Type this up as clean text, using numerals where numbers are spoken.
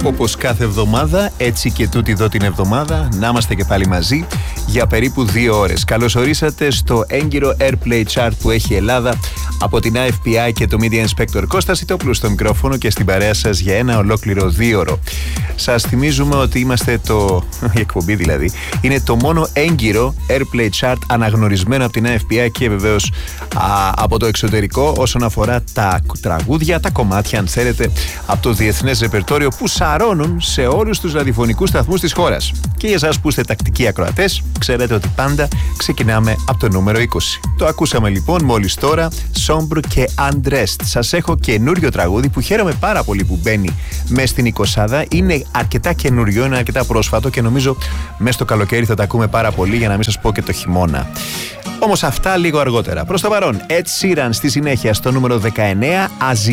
Όπως κάθε εβδομάδα, έτσι και τούτη εδώ την εβδομάδα, να είμαστε και πάλι μαζί για περίπου 2 ώρες. Καλώς ορίσατε στο έγκυρο Airplay Chart που έχει η Ελλάδα από την AFPI και το Media Inspector Κώστας Ιτόπουλου στο μικρόφωνο και στην παρέα σας για ένα ολόκληρο 2ωρο. Σας θυμίζουμε ότι είμαστε η εκπομπή δηλαδή, είναι το μόνο έγκυρο Airplay Chart αναγνωρισμένο από την AFPI και βεβαίως από το εξωτερικό όσον αφορά τα τραγούδια, τα κομμάτια αν θέλετε, από το διεθνές ρεπερτόριο που σαρώνουν σε όλους τους ραδιοφωνικούς σταθμούς της χώρας. Και για εσάς που είστε τακτικοί ακροατές, ξέρετε ότι πάντα ξεκινάμε από το νούμερο 20. Το ακούσαμε λοιπόν μόλις τώρα, Sombre και Undressed. Σας έχω καινούριο τραγούδι που χαίρομαι πάρα πολύ που μπαίνει μέσα στην 20. Είναι αρκετά καινούριο, είναι αρκετά πρόσφατο και νομίζω μέσα στο καλοκαίρι θα τα ακούμε πάρα πολύ, για να μην σας πω και το χειμώνα. Όμως αυτά λίγο αργότερα. Προς το παρόν, Ed Sheeran στη συνέχεια στο νούμερο 19,